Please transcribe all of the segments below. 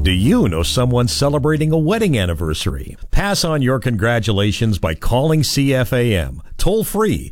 Do you know someone celebrating a wedding anniversary? Pass on your congratulations by calling CFAM. Toll free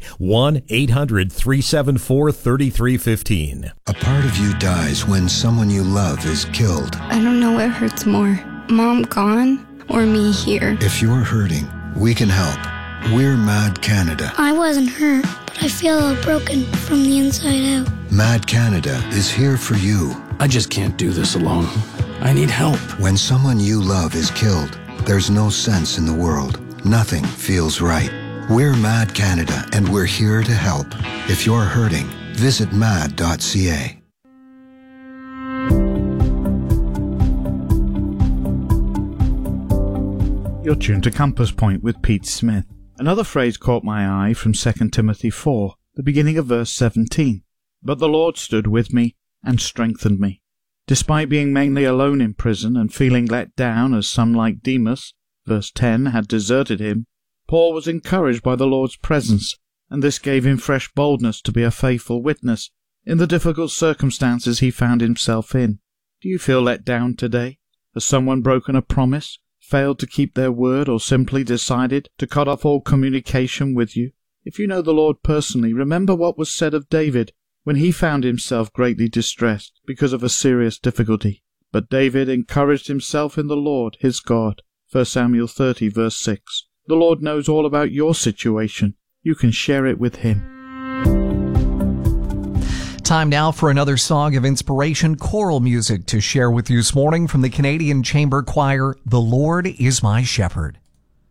1-800-374-3315. A part of you dies when someone you love is killed. I don't know what hurts more, Mom gone or me here. If you're hurting, we can help. We're MAD Canada. I wasn't hurt, but I feel all broken from the inside out. MAD Canada is here for you. I just can't do this alone. I need help. When someone you love is killed, there's no sense in the world. Nothing feels right. We're MAD Canada, and we're here to help. If you're hurting, visit mad.ca. You're tuned to Compass Point with Pete Smith. Another phrase caught my eye from 2 Timothy 4, the beginning of verse 17. But the Lord stood with me and strengthened me. Despite being mainly alone in prison and feeling let down as some like Demas, verse 10, had deserted him, Paul was encouraged by the Lord's presence, and this gave him fresh boldness to be a faithful witness in the difficult circumstances he found himself in. Do you feel let down today? Has someone broken a promise, failed to keep their word, or simply decided to cut off all communication with you? If you know the Lord personally, remember what was said of David when he found himself greatly distressed because of a serious difficulty. But David encouraged himself in the Lord, his God. 1 Samuel 30, verse 6. The Lord knows all about your situation. You can share it with him. Time now for another song of inspiration, choral music to share with you this morning from the Canadian Chamber Choir, The Lord is My Shepherd.